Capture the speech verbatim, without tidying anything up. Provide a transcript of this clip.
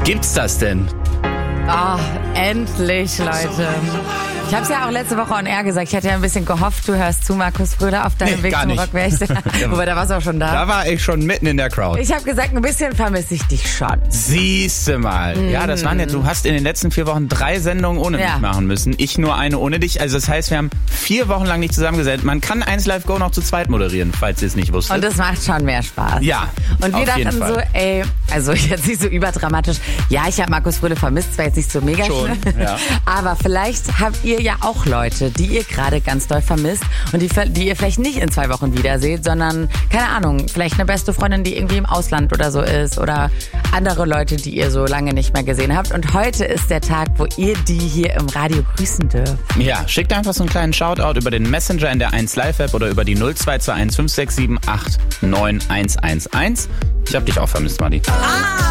gibt's das denn? Oh, endlich, Leute. Ich habe es ja auch letzte Woche on air gesagt. Ich hatte ja ein bisschen gehofft, du hörst zu, Markus Fröhler, auf deinem Nee, Weg gar zum nicht. Rock. Wobei, da warst du auch schon da. Da war ich schon mitten in der Crowd. Ich habe gesagt, ein bisschen vermisse ich dich schon. Siehste mal. Mm. Ja, das waren jetzt, du hast in den letzten vier Wochen drei Sendungen ohne Ja. mich machen müssen. Ich nur eine ohne dich. Also das heißt, wir haben vier Wochen lang nicht zusammengesessen. Man kann eins Live Go noch zu zweit moderieren, falls ihr es nicht wusstet. Und das macht schon mehr Spaß. Ja, Und wir auf jeden dachten Fall. so, ey, also jetzt nicht so überdramatisch. Ja, ich habe Markus Fröhler vermisst, zwar jetzt nicht so mega Schon, schlimm. ja. Aber vielleicht habt ihr ja auch Leute, die ihr gerade ganz doll vermisst und die, die ihr vielleicht nicht in zwei Wochen wiederseht, sondern, keine Ahnung, vielleicht eine beste Freundin, die irgendwie im Ausland oder so ist oder andere Leute, die ihr so lange nicht mehr gesehen habt. Und heute ist der Tag, wo ihr die hier im Radio grüßen dürft. Ja, schickt einfach so einen kleinen Shoutout über den Messenger in der eins Live App oder über die null zwei zwei eins fünf sechs sieben acht neun eins eins eins. Ich hab dich auch vermisst, Madi. Ah!